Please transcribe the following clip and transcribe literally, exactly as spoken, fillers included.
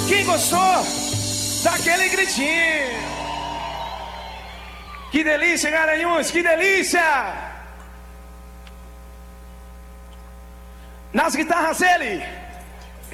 Quem gostou, dá aquele gritinho. Que delícia, Garanhuns, que delícia. Nas guitarras ele.